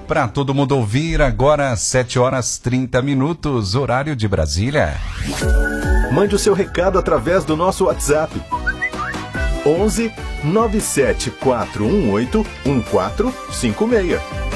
para todo mundo ouvir. Agora 7h30, horário de Brasília. Mande o seu recado através do nosso WhatsApp. 11 97418 1456.